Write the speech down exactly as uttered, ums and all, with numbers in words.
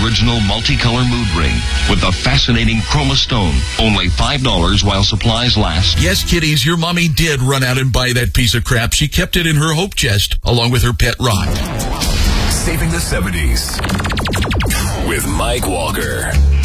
original multicolor mood ring with the fascinating Chroma Stone. Only five dollars while supplies last. Yes, kiddies, your mommy did run out and buy that piece of crap. She kept it in her hope chest, along with her pet rock. Saving the seventies with Mike Walker.